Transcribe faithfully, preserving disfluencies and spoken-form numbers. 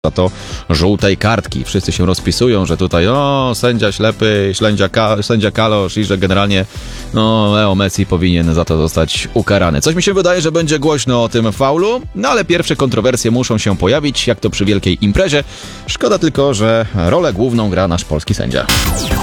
za to żółtej kartki. Wszyscy się rozpisują, że tutaj o, sędzia ślepy, sędzia, ka, sędzia kalosz i że generalnie no, Leo Messi powinien za to zostać ukarany. Coś mi się wydaje, że będzie głośno o tym faulu, no ale pierwsze kontrowersje muszą się pojawić, jak to przy wielkiej imprezie. Szkoda tylko, że rolę główną gra nasz polski sędzia.